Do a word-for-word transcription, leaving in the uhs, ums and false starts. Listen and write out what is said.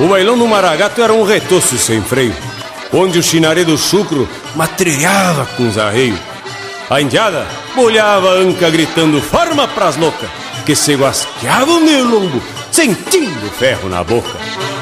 O bailão do Maragato era um retoço sem freio, onde o chinaré do chucro matrilhava com os arreios. A indiada bolhava a anca gritando forma pras loucas, que se guasqueavam de lombo, sentindo ferro na boca.